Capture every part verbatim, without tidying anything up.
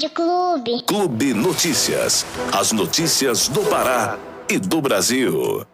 Rádio Clube. Clube Notícias. As notícias do Pará e do Brasil.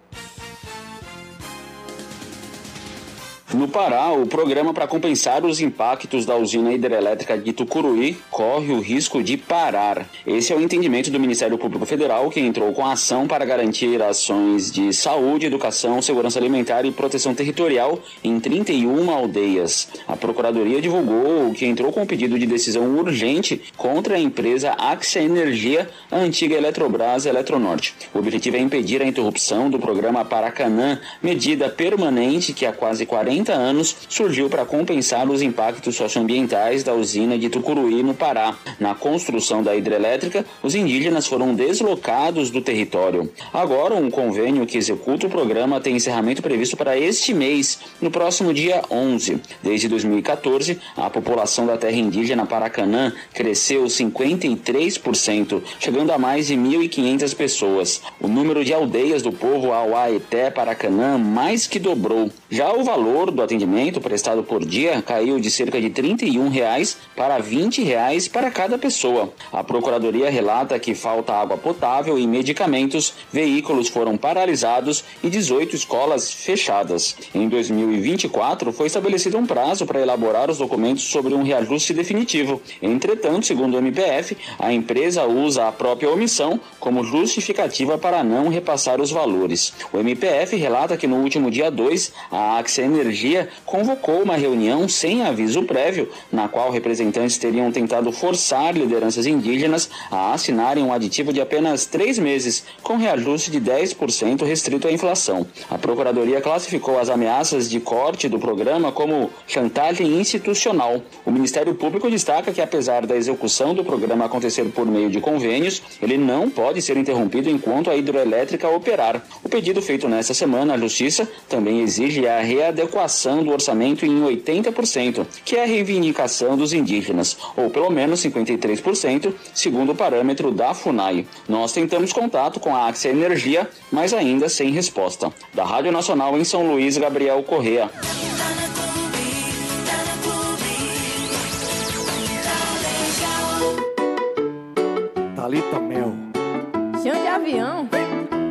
No Pará, o programa para compensar os impactos da usina hidrelétrica de Tucuruí corre o risco de parar. Esse é o entendimento do Ministério Público Federal, que entrou com a ação para garantir ações de saúde, educação, segurança alimentar e proteção territorial em trinta e uma aldeias. A Procuradoria divulgou que entrou com um pedido de decisão urgente contra a empresa Axia Energia, a antiga Eletrobras Eletronorte. O objetivo é impedir a interrupção do programa Paracanã, medida permanente que há quase quarenta anos surgiu para compensar os impactos socioambientais da usina de Tucuruí, no Pará. Na construção da hidrelétrica, os indígenas foram deslocados do território. Agora, um convênio que executa o programa tem encerramento previsto para este mês, no próximo dia onze. Desde dois mil e quatorze, a população da terra indígena Paracanã cresceu cinquenta e três por cento, chegando a mais de mil e quinhentas pessoas. O número de aldeias do povo Auá-Eté Paracanã mais que dobrou. Já o valor do atendimento prestado por dia caiu de cerca de trinta e um reais para vinte reais para cada pessoa. A Procuradoria relata que falta água potável e medicamentos, veículos foram paralisados e dezoito escolas fechadas. Em dois mil e vinte e quatro, foi estabelecido um prazo para elaborar os documentos sobre um reajuste definitivo. Entretanto, segundo o M P F, a empresa usa a própria omissão como justificativa para não repassar os valores. O M P F relata que no último dia dois, a Axia Energia convocou uma reunião sem aviso prévio, na qual representantes teriam tentado forçar lideranças indígenas a assinarem um aditivo de apenas três meses, com reajuste de dez por cento restrito à inflação. A Procuradoria classificou as ameaças de corte do programa como chantagem institucional. O Ministério Público destaca que, apesar da execução do programa acontecer por meio de convênios, ele não pode ser interrompido enquanto a hidroelétrica operar. O pedido feito nesta semana à Justiça também exige a readequação do orçamento em oitenta por cento, que é a reivindicação dos indígenas, ou pelo menos cinquenta e três por cento, segundo o parâmetro da FUNAI. Nós tentamos contato com a Axia Energia, mas ainda sem resposta. Da Rádio Nacional em São Luís, Gabriel Correa. Thalita Mel. Chão de avião.